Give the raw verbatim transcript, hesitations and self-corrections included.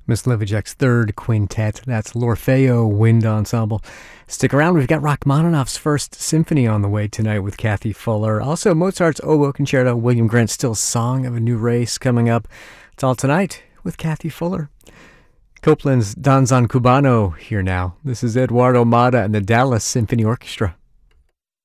Myslivicek's third quintet. That's l'Orfeo Wind Ensemble. Stick around, we've got Rachmaninoff's First Symphony on the way tonight with Kathy Fuller. Also, Mozart's Oboe Concerto, William Grant Still's Song of a New Race coming up. It's all tonight with Kathy Fuller. Copland's Danzan Cubano here now. This is Eduardo Mata and the Dallas Symphony Orchestra.